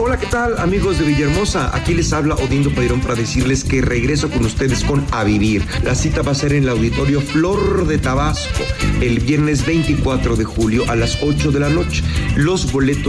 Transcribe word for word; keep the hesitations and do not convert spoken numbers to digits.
Hola, ¿qué tal, amigos de Villahermosa? Aquí les habla Odindo Peirón para decirles que regreso con ustedes con A Vivir. La cita va a ser en el Auditorio Flor de Tabasco el viernes veinticuatro de julio a las ocho de la noche. Los boletos